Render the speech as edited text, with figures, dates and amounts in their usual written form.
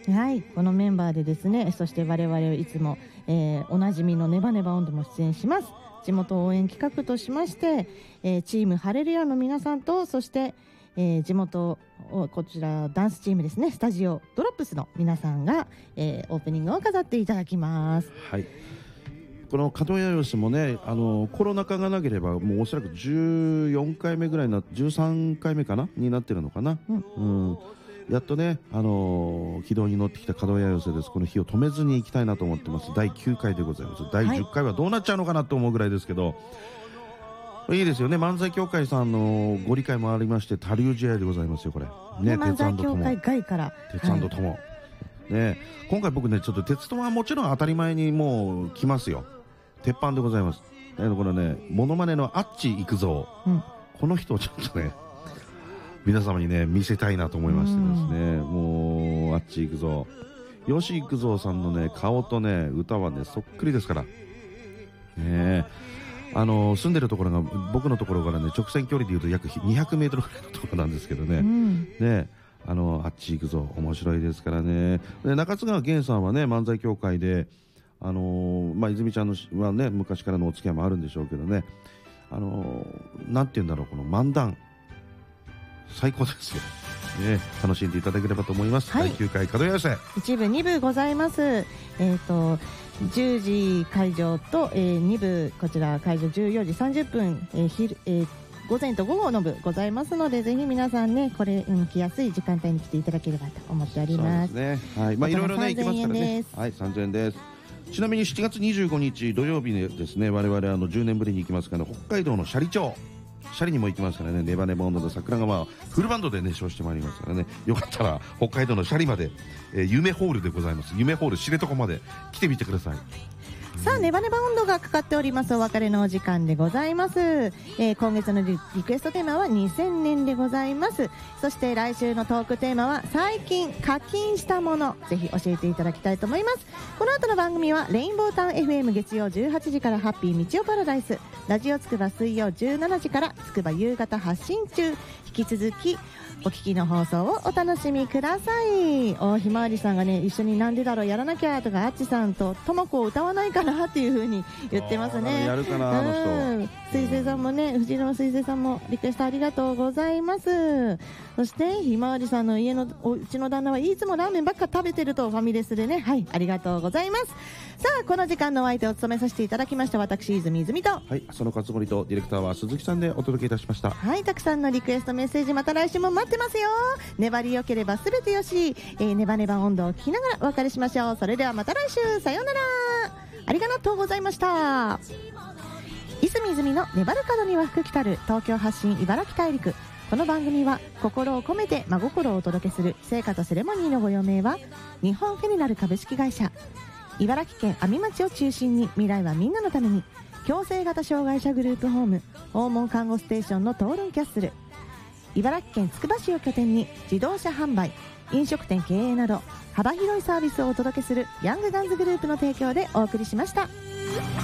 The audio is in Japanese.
はい、このメンバーでですね、そして我々いつも、おなじみのネバネバ温度も出演します。地元応援企画としまして、チームハレルヤの皆さんと、そして、地元こちらダンスチームですね、スタジオドロップスの皆さんが、オープニングを飾っていただきます。 はい、この門谷寄せもね、コロナ禍がなければもうおそらく14回目ぐらい13回目かなになってるのかな、やっとね、軌道に乗ってきた門谷寄せです。この火を止めずに行きたいなと思ってます。第9回でございます。第10回はどうなっちゃうのかなと思うぐらいですけど、いいですよね。漫才協会さんのご理解もありまして、他流試合でございますよこれね。 漫才協会外から鉄&とも、ね、今回僕ねちょっと鉄とはもちろん当たり前にもう来ますよ。鉄板でございます。このねモノマネのあっち行くぞ、この人をちょっとね皆様にね見せたいなと思いましてですね、もうあっち行くぞ、吉幾三さんのね顔とね歌はねそっくりですからね。住んでるところが僕のところからね直線距離でいうと約200メートルぐらいのところなんですけどね、ね、あっち行くぞ面白いですからね。で中津川源さんはね漫才協会で泉ちゃんのはね昔からのお付き合いもあるんでしょうけどね、なんて言うんだろう、この漫談最高ですよ、ね、楽しんでいただければと思います。第9回門谷寄せ 1部2部ございます。10時会場と、2部こちら会場14時30分、午前と午後の部ございますので、ぜひ皆さんねこれ、来やすい時間帯に来ていただければと思っております。 そうですね、はい、いろいろね行きますからね。はい、3000円です。ちなみに7月25日土曜日ですね、我々10年ぶりに行きますから、ね、北海道の斜里町シャリにも行きますからね。ネバネバ温度の桜川フルバンドで熱唱してまいりますからね。よかったら北海道のシャリまで、夢ホールでございます。夢ホール知床まで来てみてください。 さあネバネバ温度がかかっております。お別れのお時間でございます。今月のリクエストテーマは2000年でございます。そして来週のトークテーマは最近課金したもの、ぜひ教えていただきたいと思います。この後の番組はレインボータウン FM 月曜18時からハッピー日曜パラダイス、ラジオつくば水曜17時からつくば夕方発信中、引き続きお聞きの放送をお楽しみください。ひまわりさんがね一緒になんでだろうやらなきゃとか、あっちさんとともこを歌わないかなっていう風に言ってますね。 やるかなあの人。 水星さんもね、藤野水星さんもリクエストありがとうございます。そしてひまわりさんの家のうちの旦那はいつもラーメンばっか食べてるとファミレスでね、はい、ありがとうございます。さあこの時間のお相手を務めさせていただきました私泉泉と、 はい、浅野勝森とディレクターは鈴木さんでお届けいたしました。 はい、たくさんのリクエストメッセージまた来週も待ってますよ。粘りよければすべてよし、ネバネバ温度を聞きながらお別れしましょう。それではまた来週、さようなら。ありがとうございました。泉泉の粘る角には福来たる東京発信茨城大陸。この番組は心を込めて真心をお届けする聖火とセレモニーのご用命は日本フェニナル株式会社、茨城県阿見町を中心に未来はみんなのために、共生型障害者グループホーム訪問看護ステーションのトールンキャッスル、茨城県つくば市を拠点に自動車販売、飲食店経営など幅広いサービスをお届けするヤングガンズグループの提供でお送りしました。